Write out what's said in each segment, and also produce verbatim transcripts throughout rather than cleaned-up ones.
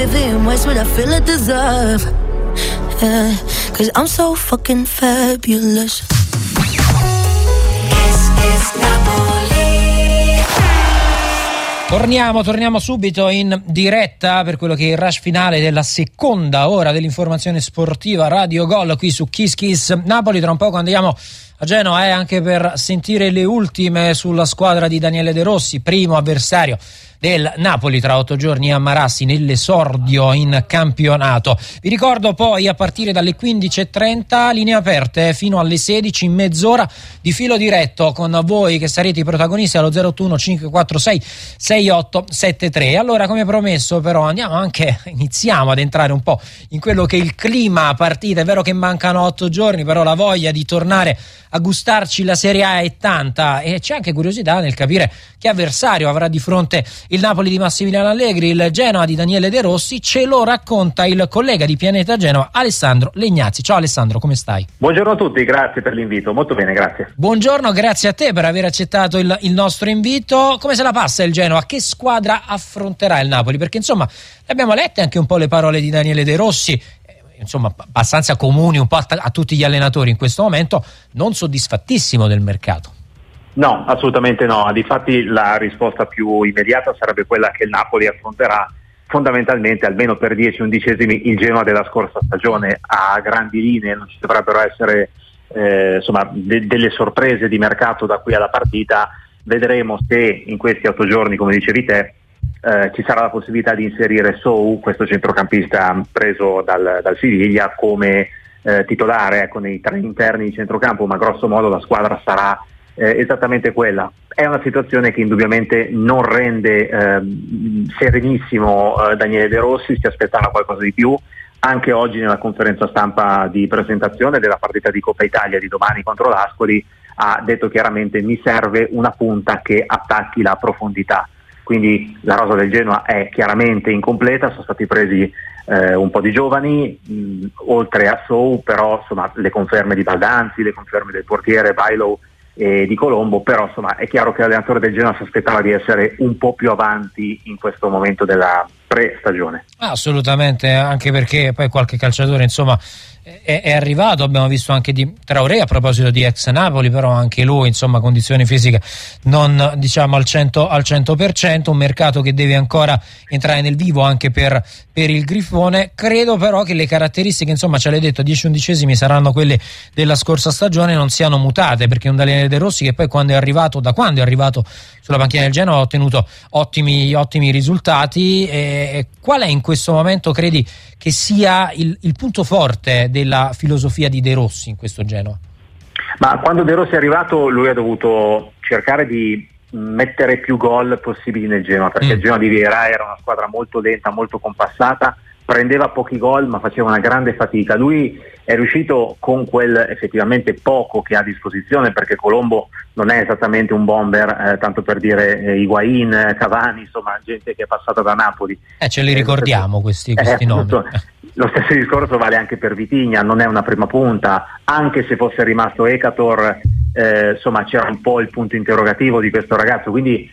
giving, what's what I feel I deserve. Yeah, cause I'm so fucking fabulous. Kiss Kiss Napoli. Torniamo, torniamo subito in diretta per quello che è il rush finale della seconda ora dell'informazione sportiva Radio Gol qui su Kiss Kiss Napoli. Tra un po' quando andiamo a Genova è eh, anche per sentire le ultime sulla squadra di Daniele De Rossi, primo avversario del Napoli tra otto giorni a Marassi nell'esordio in campionato. Vi ricordo poi a partire dalle quindici e trenta linee aperte fino alle sedici, mezz'ora di filo diretto con voi che sarete i protagonisti allo zero otto uno cinque quattro sei sei otto sette tre. Allora, come promesso, però andiamo anche iniziamo ad entrare un po' in quello che è il clima partita. È vero che mancano otto giorni, però la voglia di tornare a gustarci la Serie A è tanta e c'è anche curiosità nel capire che avversario avrà di fronte il Napoli di Massimiliano Allegri, il Genoa di Daniele De Rossi. Ce lo racconta il collega di Pianeta Genova, Alessandro Legnazzi. Ciao Alessandro, come stai? Buongiorno a tutti, grazie per l'invito, molto bene, grazie. Buongiorno, grazie a te per aver accettato il, il nostro invito. Come se la passa il Genoa? Che squadra affronterà il Napoli? Perché insomma abbiamo letto anche un po' le parole di Daniele De Rossi, insomma abbastanza comuni un po' a, a tutti gli allenatori in questo momento, non soddisfattissimo del mercato. No, assolutamente no. Difatti la risposta più immediata sarebbe quella che il Napoli affronterà fondamentalmente almeno per dieci undicesimi il Genoa della scorsa stagione. A grandi linee non ci dovrebbero essere eh, insomma de- delle sorprese di mercato da qui alla partita. Vedremo se in questi otto giorni, come dicevi te, eh, ci sarà la possibilità di inserire Sou, questo centrocampista preso dal, dal Siviglia, come eh, titolare, ecco, nei tre interni di centrocampo, ma grosso modo la squadra sarà Eh, esattamente quella. È una situazione che indubbiamente non rende eh, serenissimo eh, Daniele De Rossi, si aspettava qualcosa di più. Anche oggi nella conferenza stampa di presentazione della partita di Coppa Italia di domani contro l'Ascoli ha detto chiaramente: mi serve una punta che attacchi la profondità. Quindi la rosa del Genoa è chiaramente incompleta, sono stati presi eh, un po' di giovani, mh, oltre a Sou, però insomma le conferme di Baldanzi, le conferme del portiere Bailo e di Colombo, però insomma è chiaro che l'allenatore del Genoa si aspettava di essere un po' più avanti in questo momento della pre-stagione. Assolutamente, anche perché poi qualche calciatore insomma è, è arrivato, abbiamo visto anche di Traoré a proposito di ex Napoli, però anche lui insomma condizioni fisiche non diciamo al cento al cento per cento, un mercato che deve ancora entrare nel vivo anche per, per il Grifone. Credo però che le caratteristiche, insomma ce l'hai detto, dieci undicesimi saranno quelle della scorsa stagione, non siano mutate, perché un Daniele De Rossi che poi quando è arrivato, da quando è arrivato sulla panchina del Genoa ha ottenuto ottimi, ottimi risultati. E qual è in questo momento, credi, che sia il, il punto forte della filosofia di De Rossi in questo Genoa? Ma quando De Rossi è arrivato lui ha dovuto cercare di mettere più gol possibili nel Genoa, perché mm. il Genoa di Vieira era una squadra molto lenta, molto compassata, prendeva pochi gol ma faceva una grande fatica. Lui è riuscito con quel effettivamente poco che ha a disposizione, perché Colombo non è esattamente un bomber, eh, tanto per dire eh, Higuain, Cavani, insomma gente che è passata da Napoli. Eh, ce li ricordiamo eh, questi, questi eh, nomi. Appunto, lo stesso discorso vale anche per Vitinha, non è una prima punta, anche se fosse rimasto Ekator, eh, insomma c'era un po' il punto interrogativo di questo ragazzo. Quindi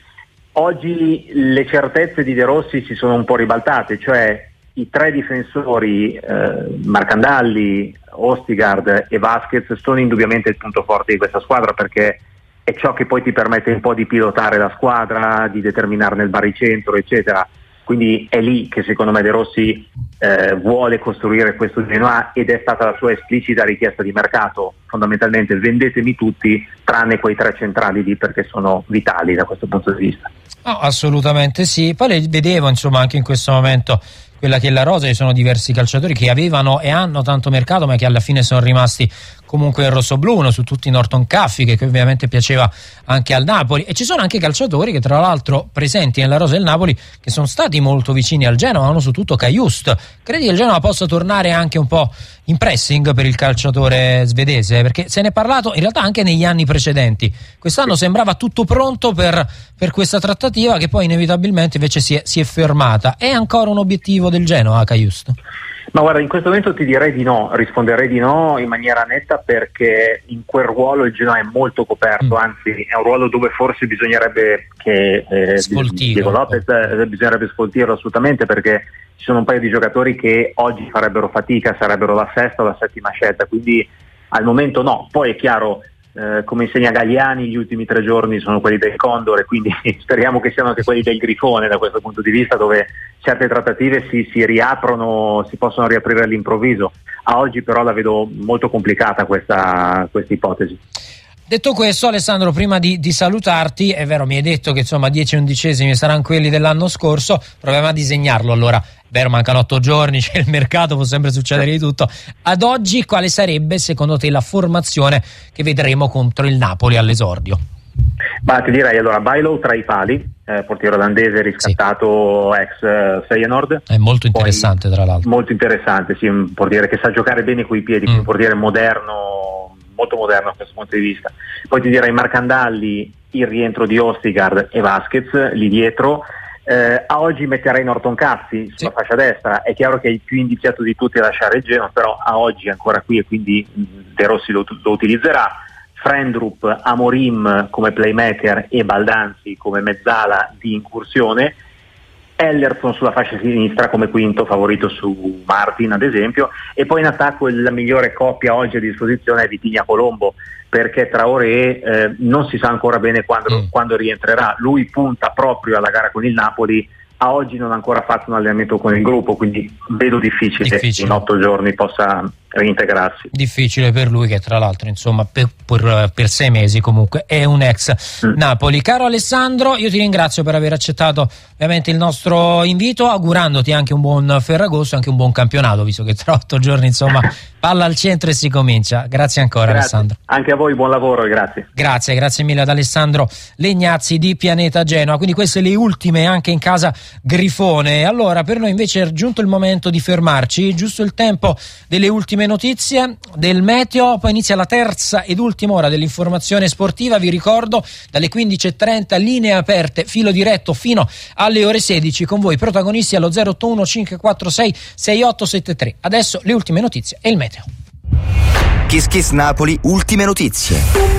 oggi le certezze di De Rossi si sono un po' ribaltate, cioè i tre difensori eh, Marcandalli, Ostigard e Vasquez sono indubbiamente il punto forte di questa squadra, perché è ciò che poi ti permette un po' di pilotare la squadra, di determinarne il baricentro, eccetera. Quindi è lì che secondo me De Rossi eh, vuole costruire questo Genoa, ed è stata la sua esplicita richiesta di mercato, fondamentalmente: vendetemi tutti tranne quei tre centrali lì, perché sono vitali da questo punto di vista. No, assolutamente sì. Poi le vedevo insomma anche in questo momento quella che è la rosa, ci sono diversi calciatori che avevano e hanno tanto mercato ma che alla fine sono rimasti comunque il rossoblu, uno su tutti Norton Caffi, che ovviamente piaceva anche al Napoli, e ci sono anche calciatori che tra l'altro presenti nella rosa del Napoli che sono stati molto vicini al Genoa, uno su tutto Cajuste. Credi che il Genoa possa tornare anche un po' in pressing per il calciatore svedese? Perché se ne è parlato in realtà anche negli anni precedenti, quest'anno sembrava tutto pronto per, per questa trattativa che poi inevitabilmente invece si è, si è fermata. È ancora un obiettivo del Genoa Cajuste? Ma guarda, in questo momento ti direi di no, risponderei di no in maniera netta, perché in quel ruolo il Genoa è molto coperto, mm. anzi è un ruolo dove forse bisognerebbe che eh, Diego Lopez eh, bisognerebbe sfoltirlo assolutamente, perché ci sono un paio di giocatori che oggi farebbero fatica, sarebbero la sesta o la settima scelta, quindi al momento no. Poi è chiaro, eh, come insegna Galliani, gli ultimi tre giorni sono quelli del Condor, e quindi speriamo che siano anche quelli del Grifone da questo punto di vista, dove certe trattative si, si riaprono, si possono riaprire all'improvviso. A oggi però la vedo molto complicata questa, questa ipotesi. Detto questo, Alessandro, prima di, di salutarti, è vero, mi hai detto che insomma dieci undicesimi saranno quelli dell'anno scorso, proviamo a disegnarlo. Allora, è vero, mancano otto giorni, c'è il mercato, può sempre succedere di tutto. Ad oggi quale sarebbe secondo te la formazione che vedremo contro il Napoli all'esordio? Ma ti direi allora Bailo tra i pali, eh, portiere olandese riscattato, sì. ex eh, Feyenoord. È molto interessante. Poi, tra l'altro molto interessante, sì, un portiere che sa giocare bene coi piedi, mm. un portiere moderno, molto moderno a questo punto di vista. Poi ti direi Marcandalli, il rientro di Ostigard e Vasquez lì dietro. Eh, a oggi metterei Norton Cazzi sulla sì. fascia destra. È chiaro che è il più indiziato di tutti a lasciare il Genoa, però a oggi è ancora qui e quindi De Rossi lo, lo utilizzerà. Frendrup, Amorim come playmaker e Baldanzi come mezzala di incursione, Ellerson sulla fascia sinistra come quinto favorito su Martin ad esempio, e poi in attacco la migliore coppia oggi a disposizione è Vitinha Colombo, perché Traoré eh, non si sa ancora bene quando, mm. quando rientrerà. Lui punta proprio alla gara con il Napoli, a oggi non ha ancora fatto un allenamento con il gruppo, quindi vedo difficile, difficile. che in otto giorni possa reintegrarsi. Difficile per lui, che tra l'altro insomma per, per, per sei mesi comunque è un ex mm. Napoli. Caro Alessandro, io ti ringrazio per aver accettato ovviamente il nostro invito, augurandoti anche un buon Ferragosto e anche un buon campionato, visto che tra otto giorni insomma palla al centro e si comincia. Grazie ancora. Grazie. Alessandro, anche a voi buon lavoro e grazie. Grazie, grazie mille ad Alessandro Legnazzi di Pianeta Genoa. Quindi queste le ultime anche in casa Grifone. Allora per noi invece è giunto il momento di fermarci, giusto il tempo delle ultime notizie del meteo, poi inizia la terza ed ultima ora dell'informazione sportiva. Vi ricordo dalle quindici e trenta linee aperte, filo diretto fino alle ore sedici, con voi protagonisti allo zero otto uno cinque quattro sei sei otto sette tre. Adesso le ultime notizie e il meteo. Kiss Kiss Napoli, ultime notizie.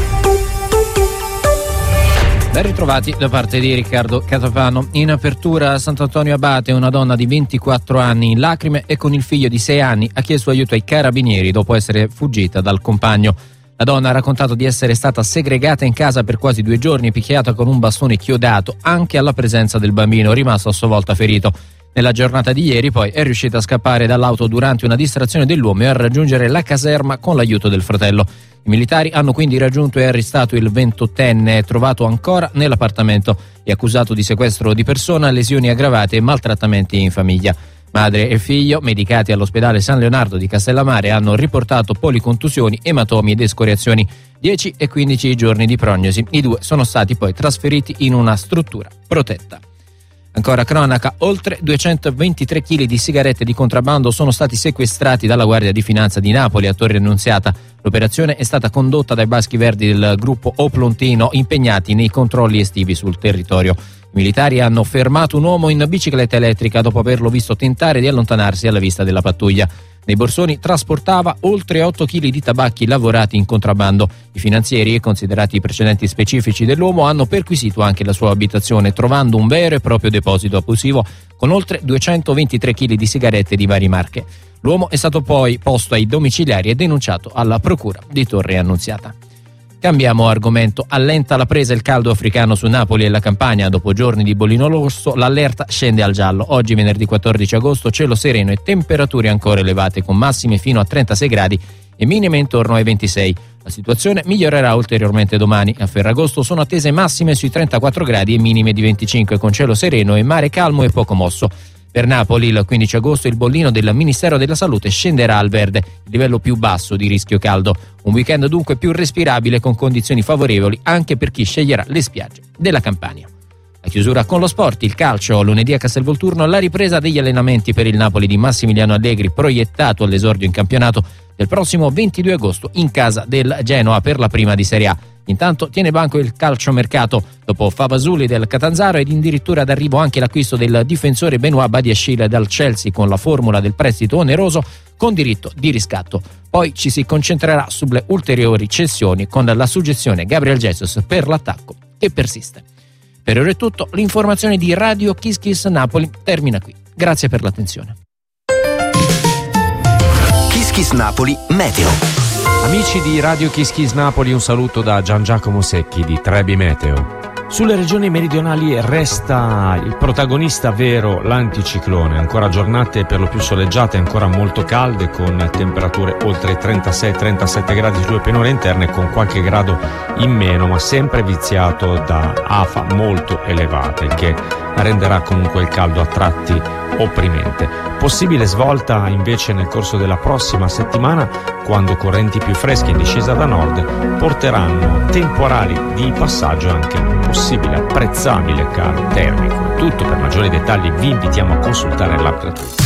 Ben ritrovati da parte di Riccardo Catapano. In apertura a Sant'Antonio Abate, una donna di ventiquattro anni in lacrime e con il figlio di sei anni ha chiesto aiuto ai carabinieri dopo essere fuggita dal compagno. La donna ha raccontato di essere stata segregata in casa per quasi due giorni e picchiata con un bastone chiodato, anche alla presenza del bambino, rimasto a sua volta ferito. Nella giornata di ieri poi è riuscita a scappare dall'auto durante una distrazione dell'uomo e a raggiungere la caserma con l'aiuto del fratello. I militari hanno quindi raggiunto e arrestato il ventottenne, trovato ancora nell'appartamento e accusato di sequestro di persona, lesioni aggravate e maltrattamenti in famiglia. Madre e figlio, medicati all'ospedale San Leonardo di Castellammare, hanno riportato policontusioni, ematomi ed escoriazioni. dieci e quindici giorni di prognosi. I due sono stati poi trasferiti in una struttura protetta. Ancora cronaca, oltre duecentoventitré chili di sigarette di contrabbando sono stati sequestrati dalla Guardia di Finanza di Napoli a Torre Annunziata. L'operazione è stata condotta dai Baschi Verdi del gruppo Oplontino, impegnati nei controlli estivi sul territorio. I militari hanno fermato un uomo in bicicletta elettrica dopo averlo visto tentare di allontanarsi alla vista della pattuglia. Nei borsoni trasportava oltre otto chili di tabacchi lavorati in contrabbando. I finanzieri, considerati i precedenti specifici dell'uomo, hanno perquisito anche la sua abitazione, trovando un vero e proprio deposito abusivo con oltre duecentoventitré chili di sigarette di varie marche. L'uomo è stato poi posto ai domiciliari e denunciato alla procura di Torre Annunziata. Cambiamo argomento. Allenta la presa il caldo africano su Napoli e la Campania. Dopo giorni di bollino rosso, l'allerta scende al giallo. Oggi, venerdì quattordici agosto, cielo sereno e temperature ancora elevate, con massime fino a trentasei gradi e minime intorno ai ventisei. La situazione migliorerà ulteriormente domani. A Ferragosto sono attese massime sui trentaquattro gradi e minime di venticinque, con cielo sereno e mare calmo e poco mosso. Per Napoli il quindici agosto il bollino del Ministero della Salute scenderà al verde, il livello più basso di rischio caldo. Un weekend dunque più respirabile, con condizioni favorevoli anche per chi sceglierà le spiagge della Campania. La chiusura con lo sport, il calcio, lunedì a Castelvolturno la ripresa degli allenamenti per il Napoli di Massimiliano Allegri, proiettato all'esordio in campionato del prossimo ventidue agosto in casa del Genoa per la prima di Serie A. Intanto tiene banco il calciomercato dopo Favasuli del Catanzaro ed addirittura d'arrivo anche l'acquisto del difensore Benoît Badiashile dal Chelsea con la formula del prestito oneroso con diritto di riscatto. Poi ci si concentrerà sulle ulteriori cessioni con la suggezione Gabriel Jesus per l'attacco che persiste. Per ora è tutto, l'informazione di Radio Kiss Kiss Napoli termina qui. Grazie per l'attenzione. Kiss Kiss Napoli Meteo. Amici di Radio Kiss Kiss Napoli, un saluto da Gian Giacomo Secchi di Trebi Meteo. Sulle regioni meridionali resta il protagonista vero l'anticiclone, ancora giornate per lo più soleggiate, ancora molto calde con temperature oltre i trentasei trentasette gradi sulle pianure interne con qualche grado in meno, ma sempre viziato da afa molto elevate, il che renderà comunque il caldo a tratti opprimente. Possibile svolta invece nel corso della prossima settimana, quando correnti più fresche in discesa da nord porteranno temporali di passaggio e anche un possibile apprezzabile calo termico. Tutto, per maggiori dettagli vi invitiamo a consultare l'app gratuita.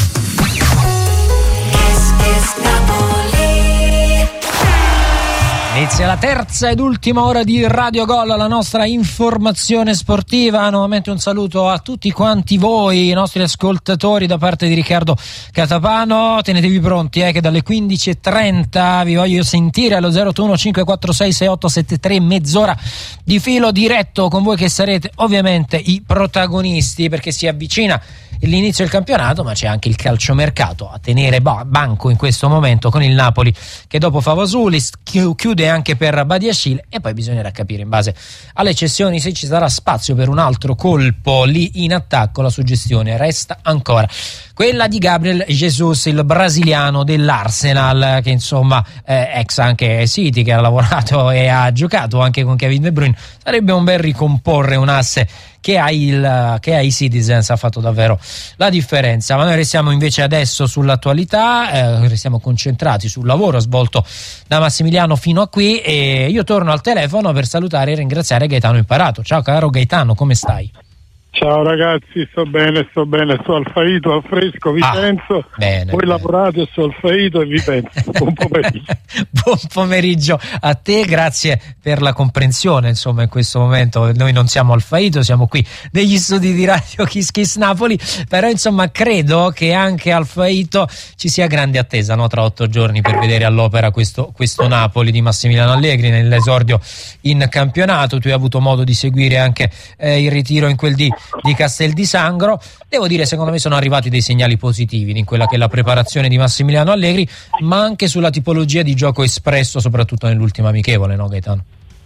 Inizia la terza ed ultima ora di Radio Gol, la nostra informazione sportiva. Nuovamente un saluto a tutti quanti voi, i nostri ascoltatori, da parte di Riccardo Catapano. Tenetevi pronti eh, che dalle quindici e trenta vi voglio sentire allo zero otto uno cinque quattro sei sei otto sette tre, mezz'ora di filo diretto con voi che sarete ovviamente i protagonisti, perché si avvicina l'inizio del campionato, ma c'è anche il calciomercato a tenere banco in questo momento con il Napoli che dopo Favasuli chiude anche per Badiashile, e poi bisognerà capire in base alle cessioni se ci sarà spazio per un altro colpo lì in attacco. La suggestione resta ancora quella di Gabriel Jesus, il brasiliano dell'Arsenal, che insomma eh, ex anche City, che ha lavorato e ha giocato anche con Kevin De Bruyne. Sarebbe un bel ricomporre un asse che ha, il, che ha i Citizens, ha fatto davvero la differenza. Ma noi restiamo invece adesso sull'attualità, eh, restiamo concentrati sul lavoro svolto da Massimiliano fino a qui, e io torno al telefono per salutare e ringraziare Gaetano Imparato. Ciao caro Gaetano, come stai? Ciao ragazzi, sto bene, sto bene, sto al Faito, al fresco, vi ah, penso, bene, voi bene. lavorate, sto al Faito e vi penso. Buon pomeriggio. Buon pomeriggio a te, grazie per la comprensione, insomma in questo momento noi non siamo al Faito, siamo qui negli studi di Radio Kiss Kiss Napoli, però insomma credo che anche al Faito ci sia grande attesa, no? Tra otto giorni per vedere all'opera questo, questo Napoli di Massimiliano Allegri nell'esordio in campionato. Tu hai avuto modo di seguire anche eh, il ritiro in quel di di Castel di Sangro. Devo dire, secondo me sono arrivati dei segnali positivi in quella che è la preparazione di Massimiliano Allegri, ma anche sulla tipologia di gioco espresso soprattutto nell'ultima amichevole, no Gaetano?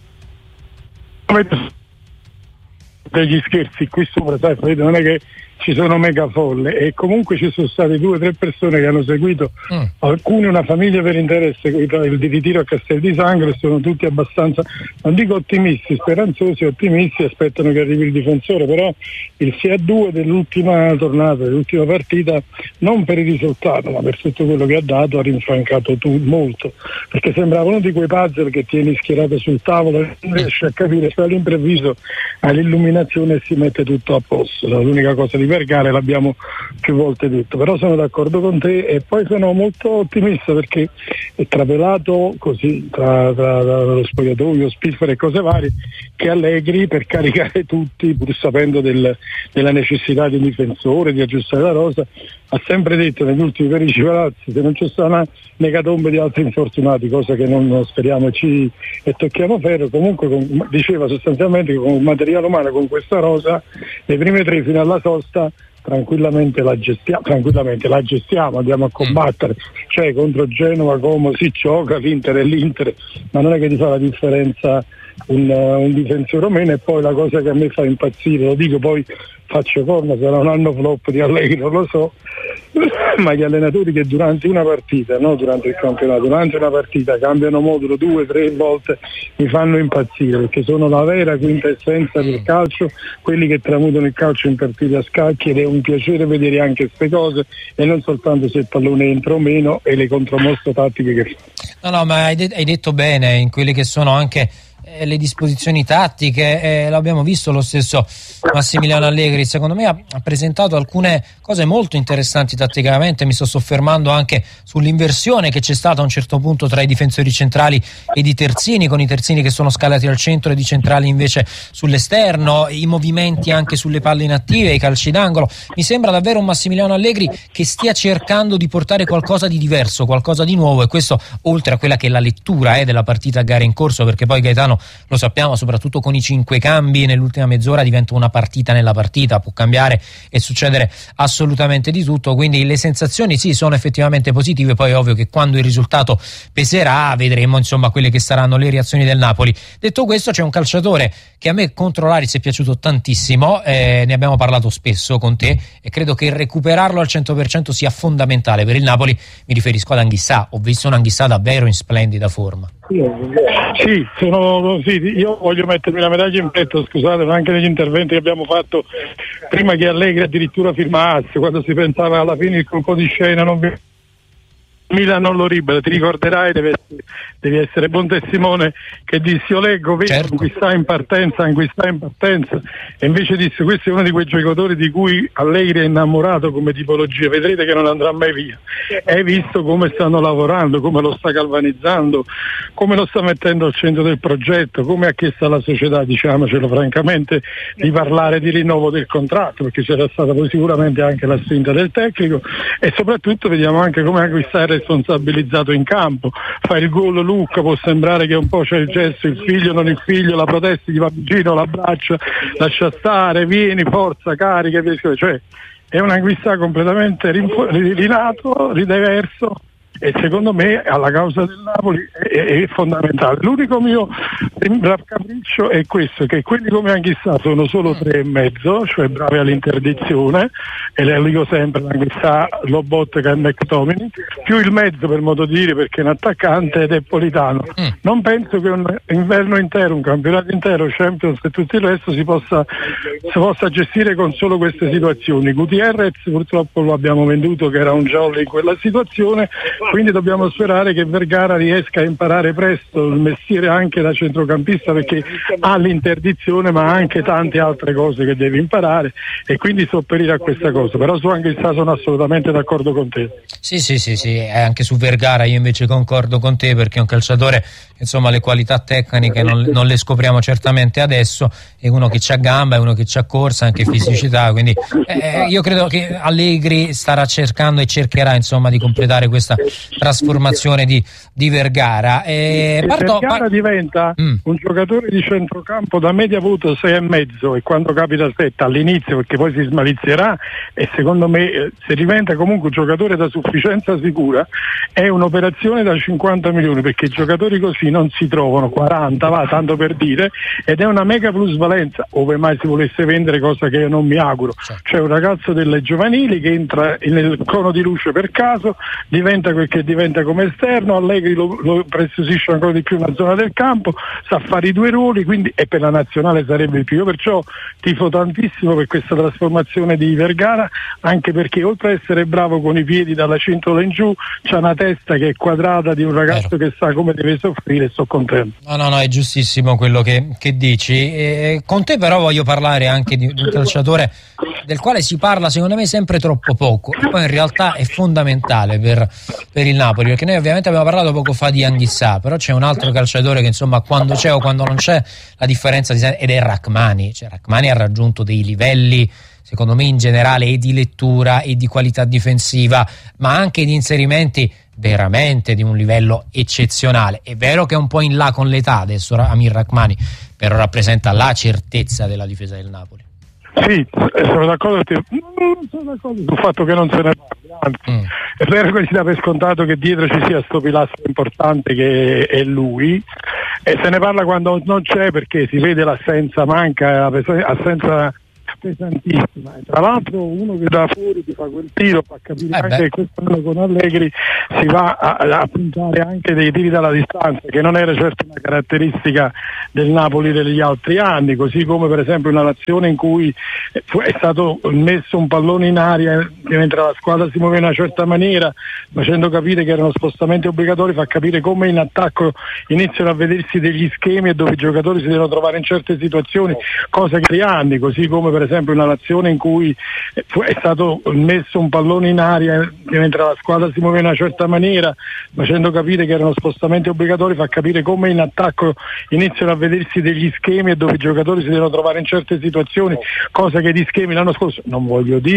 Degli scherzi qui sopra, sai, non è che ci sono mega folle, e comunque ci sono state due o tre persone che hanno seguito, mm. alcune una famiglia per interesse, il di ritiro a Castel di Sangro, e sono tutti abbastanza, non dico ottimisti, speranzosi, ottimisti, aspettano che arrivi il difensore, però il sei a due dell'ultima tornata, dell'ultima partita, non per il risultato ma per tutto quello che ha dato, ha rinfrancato tu, molto, perché sembrava uno di quei puzzle che tieni schierato sul tavolo e non riesci a capire, se all'improvviso all'illuminazione si mette tutto a posto. L'unica cosa di per gare l'abbiamo più volte detto, però sono d'accordo con te, e poi sono molto ottimista perché è trapelato così tra, tra, tra lo spogliatoio, Spiffere e cose varie, che Allegri, per caricare tutti pur sapendo del, della necessità di un difensore, di aggiustare la rosa, ha sempre detto negli ultimi tredici palazzi, se non c'è stata una megatombe di altri infortunati, cosa che non speriamo, ci e tocchiamo ferro, comunque con, diceva sostanzialmente che con il materiale umano, con questa rosa, le prime tre fino alla sosta tranquillamente la gestiamo, tranquillamente la gestiamo, andiamo a combattere, cioè contro Genova, Como si gioca, l'Inter è l'Inter, ma non è che ti fa la differenza un, un difensore romeno. E poi la cosa che a me fa impazzire, lo dico, poi faccio corna, sarà un anno flop di Allegri, non lo so, ma gli allenatori che durante una partita, no, durante il campionato, durante una partita cambiano modulo due, tre volte, mi fanno impazzire, perché sono la vera quintessenza del calcio, quelli che tramutano il calcio in partite a scacchi, ed è un piacere vedere anche queste cose, e non soltanto se il pallone entra o meno e le contromosse tattiche che fa. No, no, ma hai, de- hai detto bene in quelli che sono anche eh, le disposizioni tattiche, eh, l'abbiamo visto lo stesso Massimiliano Allegri, secondo me ha, ha presentato alcune cose molto interessanti tatticamente. Mi sto soffermando anche sull'inversione che c'è stata a un certo punto tra i difensori centrali ed i terzini, con i terzini che sono scalati al centro ed i centrali invece sull'esterno, i movimenti anche sulle palle inattive, i calci d'angolo. Mi sembra davvero un Massimiliano Allegri che stia cercando di portare qualcosa di diverso, qualcosa di nuovo, e questo oltre a quella che è la lettura eh, della partita a gara in corso, perché poi Gaetano, lo sappiamo, soprattutto con i cinque cambi nell'ultima mezz'ora diventa una partita nella partita, può cambiare e succedere assolutamente di tutto, quindi le sensazioni sì sono effettivamente positive. Poi è ovvio che quando il risultato peserà vedremo insomma quelle che saranno le reazioni del Napoli. Detto questo, c'è un calciatore che a me contro l'Aris è piaciuto tantissimo, eh, ne abbiamo parlato spesso con te e credo che recuperarlo al cento per cento sia fondamentale per il Napoli. Mi riferisco ad Anghissà. Ho visto un Anghissà davvero in splendida forma. Sì, sono, sì, io voglio mettermi la medaglia in petto, scusate, ma anche negli interventi che abbiamo fatto prima che Allegri addirittura firmasse, quando si pensava alla fine il colpo di scena non vi... Milan non lo libera, ti ricorderai, devi essere, devi essere buon testimone, che dissi: io leggo, vedo, certo, Anguissà in partenza, Anguissà in partenza, e invece disse: questo è uno di quei giocatori di cui Allegri è innamorato come tipologia, vedrete che non andrà mai via. E hai visto come stanno lavorando, come lo sta galvanizzando, come lo sta mettendo al centro del progetto, come ha chiesto alla società, diciamocelo francamente, di parlare di rinnovo del contratto, perché c'era stata poi sicuramente anche la spinta del tecnico, e soprattutto vediamo anche come Anguissà è responsabilizzato in campo. Fa il gol Luca, può sembrare che un po' c'è il gesto, il figlio non il figlio, la protesta, gli va vicino, l'abbraccia, lascia stare, vieni, forza, carica, cioè è un Anguissà completamente rinato, ridiverso, e secondo me alla causa del Napoli è, è fondamentale. L'unico mio capriccio è questo, che quelli come Anghissà sono solo tre e mezzo, cioè bravi all'interdizione, e le dico sempre Anghissà, Lobotka e McTominay, più il mezzo per modo di dire, perché è un attaccante ed è Politano. Mm. Non penso che un inverno intero, un campionato intero, Champions e tutto il resto si possa, si possa gestire con solo queste situazioni. Gutierrez purtroppo lo abbiamo venduto che era un jolly in quella situazione, quindi dobbiamo sperare che Vergara riesca a imparare presto il mestiere anche da centrocampista, perché ha l'interdizione ma ha anche tante altre cose che deve imparare, e quindi sopperire a questa cosa. Però su Anghissà sono assolutamente d'accordo con te. Sì, sì, sì, sì, anche su Vergara io invece concordo con te, perché è un calciatore, insomma, le qualità tecniche non, non le scopriamo certamente adesso, è uno che c'ha gamba, è uno che c'ha corsa, anche fisicità, quindi eh, io credo che Allegri starà cercando e cercherà insomma di completare questa trasformazione di, di Vergara. E parto, Vergara par- diventa mm. un giocatore di centrocampo da media avuto sei e mezzo, e quando capita sette all'inizio, perché poi si smalizierà, e secondo me eh, se diventa comunque un giocatore da sufficienza sicura è un'operazione da cinquanta milioni, perché i giocatori così non si trovano, quaranta va, tanto per dire, ed è una mega plusvalenza ove mai si volesse vendere, cosa che io non mi auguro. C'è un ragazzo delle giovanili che entra nel cono di luce per caso, diventa quel che diventa come esterno, Allegri lo, lo preziosisce ancora di più nella zona del campo, sa fare i due ruoli, quindi, e per la nazionale sarebbe il più. Io perciò tifo tantissimo per questa trasformazione di Vergara, anche perché oltre a essere bravo con i piedi dalla cintola in giù, c'ha una testa che è quadrata di un ragazzo Vero. che sa come deve soffrire, e sto contento. No, no, no, è giustissimo quello che, che dici. E con te però voglio parlare anche di, di un calciatore del quale si parla secondo me sempre troppo poco, e poi in realtà è fondamentale per, per il Napoli, perché noi ovviamente abbiamo parlato poco fa di Anghissà, però c'è un altro calciatore che insomma quando c'è o quando non c'è la differenza di, ed è Rrahmani. Cioè Rrahmani ha raggiunto dei livelli secondo me in generale e di lettura e di qualità difensiva, ma anche di inserimenti veramente di un livello eccezionale. È vero che è un po' in là con l'età adesso Amir Rrahmani, però rappresenta la certezza della difesa del Napoli. Sì, sono d'accordo, sono d'accordo sul fatto che non se ne parla, anzi mm. è vero che si dà per scontato che dietro ci sia sto pilastro importante che è lui, e se ne parla quando non c'è, perché si vede l'assenza, manca l'assenza pesantissima. Tra l'altro uno che da fuori ti fa quel tiro fa capire eh anche che quest'anno con Allegri si va a, a puntare anche dei tiri dalla distanza, che non era certo una caratteristica del Napoli degli altri anni, così come per esempio una nazione in cui è stato messo un pallone in aria mentre la squadra si muove in una certa maniera, facendo capire che erano spostamenti obbligatori, fa capire come in attacco iniziano a vedersi degli schemi e dove i giocatori si devono trovare in certe situazioni, cosa che anni, così come per esempio una nazione in cui è stato messo un pallone in aria mentre la squadra si muove in una certa maniera, facendo capire che erano spostamenti obbligatori, fa capire come in attacco iniziano a vedersi degli schemi e dove i giocatori si devono trovare in certe situazioni, cosa che di schemi l'anno scorso non voglio dire